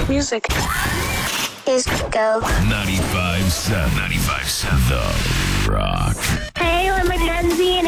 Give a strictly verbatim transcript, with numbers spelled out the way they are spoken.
Music is go. ninety-five seven. ninety-five seven. The Rock. Hey, I'm Mackenzie,